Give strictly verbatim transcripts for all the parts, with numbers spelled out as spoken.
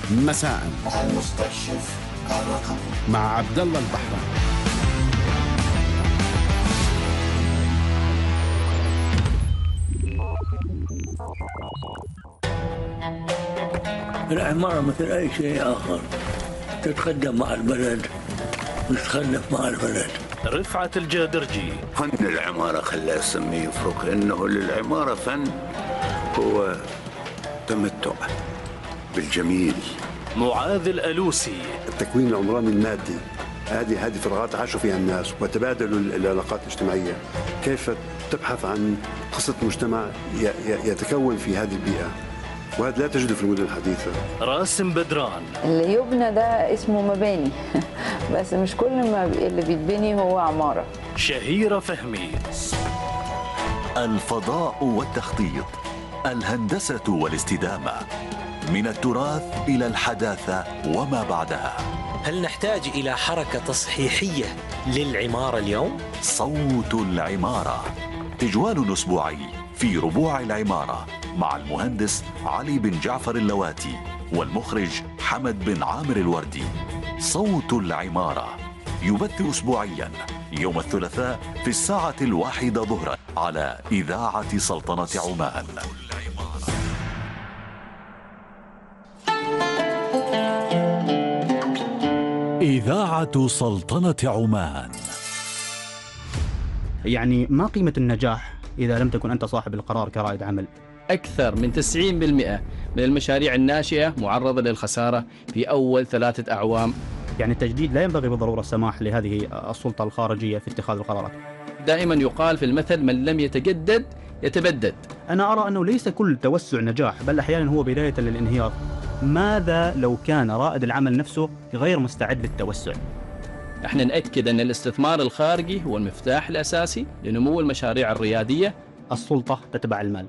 مساء المستكشف الرقمي مع عبد الله البحراني. العمارة مثل أي شيء آخر تتقدم مع البلد وتتخلف مع البلد. رفعت الجادرجي. فن العمارة خلاه يسميه يفرق، إنه للعمارة فن هو تمتع بالجميل. معاذ الألوسي. التكوين العمراني المادي هذه هذه فراغات عاشوا فيها الناس وتبادلوا العلاقات الاجتماعية. كيف تبحث عن قصة مجتمع يتكون في هذه البيئة، وهذا لا تجده في المدن الحديثة. راسم بدران. اللي يبنى ده اسمه مباني بس مش كل ما اللي بيتبني هو عمارة. شهيرة فهمي. الفضاء والتخطيط، الهندسة والاستدامة، من التراث إلى الحداثة وما بعدها. هل نحتاج إلى حركة تصحيحية للعمارة اليوم؟ صوت العمارة، تجوال أسبوعي في ربوع العمارة مع المهندس علي بن جعفر اللواتي والمخرج حمد بن عامر الوردي. صوت العمارة يبث أسبوعيا يوم الثلاثاء في الساعة الواحدة ظهرا على إذاعة سلطنة عمان. إذاعة سلطنة عمان. يعني ما قيمة النجاح إذا لم تكن أنت صاحب القرار كرائد عمل؟ أكثر من تسعين بالمئة من المشاريع الناشئة معرضة للخسارة في أول ثلاثة أعوام. يعني التجديد لا ينبغي بالضرورة السماح لهذه السلطة الخارجية في اتخاذ القرارات. دائما يقال في المثل: من لم يتجدد يتبدد. أنا أرى أنه ليس كل توسع نجاح، بل أحيانا هو بداية للانهيار. ماذا لو كان رائد العمل نفسه غير مستعد للتوسع؟ احنا نأكد أن الاستثمار الخارجي هو المفتاح الأساسي لنمو المشاريع الريادية. السلطة تتبع المال.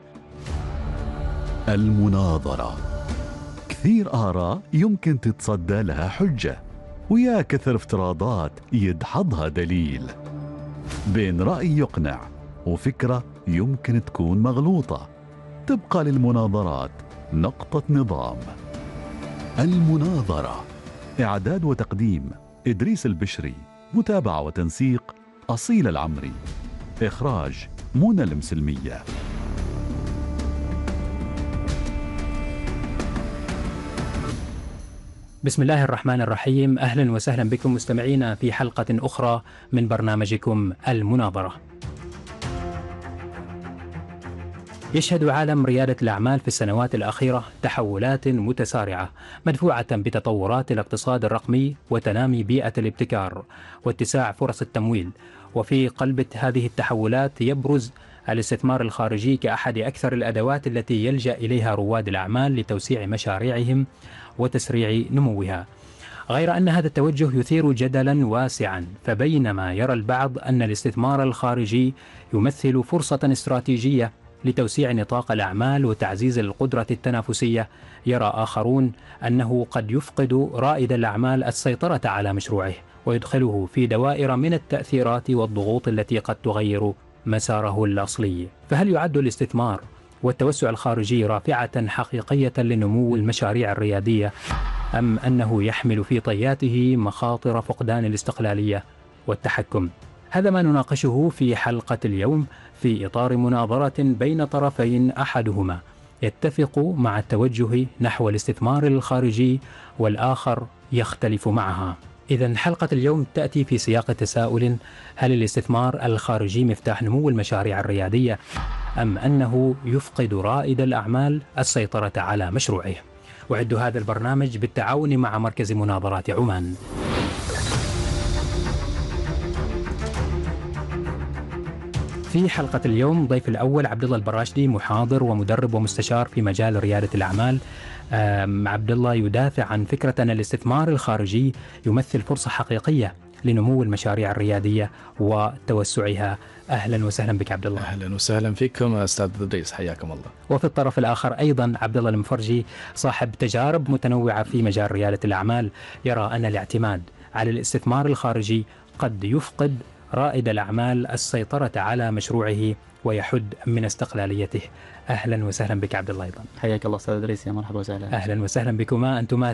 المناظرة، كثير آراء يمكن تتصدى لها حجة، ويا كثر افتراضات يدحضها دليل. بين رأي يقنع وفكرة يمكن تكون مغلوطة، تبقى للمناظرات نقطة نظام. المناظرة، إعداد وتقديم إدريس البشري، متابعة وتنسيق أصيل العمري، إخراج منى المسلمية. بسم الله الرحمن الرحيم. أهلا وسهلا بكم مستمعينا في حلقة أخرى من برنامجكم المناظرة. يشهد عالم ريادة الأعمال في السنوات الأخيرة تحولات متسارعة مدفوعة بتطورات الاقتصاد الرقمي وتنامي بيئة الابتكار واتساع فرص التمويل. وفي قلب هذه التحولات يبرز الاستثمار الخارجي كأحد أكثر الأدوات التي يلجأ إليها رواد الأعمال لتوسيع مشاريعهم وتسريع نموها. غير أن هذا التوجه يثير جدلا واسعا، فبينما يرى البعض أن الاستثمار الخارجي يمثل فرصة استراتيجية لتوسيع نطاق الأعمال وتعزيز القدرة التنافسية، يرى آخرون أنه قد يفقد رائد الأعمال السيطرة على مشروعه ويدخله في دوائر من التأثيرات والضغوط التي قد تغير مساره الأصلي. فهل يعد الاستثمار والتوسع الخارجي رافعة حقيقية لنمو المشاريع الريادية، أم أنه يحمل في طياته مخاطر فقدان الاستقلالية والتحكم؟ هذا ما نناقشه في حلقة اليوم في إطار مناظرة بين طرفين أحدهما يتفق مع التوجه نحو الاستثمار الخارجي والآخر يختلف معها. إذن حلقة اليوم تأتي في سياق تساؤل: هل الاستثمار الخارجي مفتاح نمو المشاريع الريادية، أم أنه يفقد رائد الأعمال السيطرة على مشروعه؟ أعد هذا البرنامج بالتعاون مع مركز مناظرات عمان. في حلقة اليوم ضيف الأول عبد الله البراشدي، محاضر ومدرب ومستشار في مجال ريادة الأعمال. عبد الله يدافع عن فكرة أن الاستثمار الخارجي يمثل فرصة حقيقية لنمو المشاريع الريادية وتوسعها. أهلا وسهلا بك عبد الله. أهلا وسهلا فيكم أستاذ إدريس، حياكم الله. وفي الطرف الآخر أيضا عبد الله المفرجي، صاحب تجارب متنوعة في مجال ريادة الأعمال، يرى أن الاعتماد على الاستثمار الخارجي قد يفقد رائد الأعمال السيطرة على مشروعه ويحد من استقلاليته. أهلا وسهلا بك عبد الله أيضا. حياك الله أستاذ إدريس، يا مرحبا وسهلا. أهلا وسهلا بكما أنتما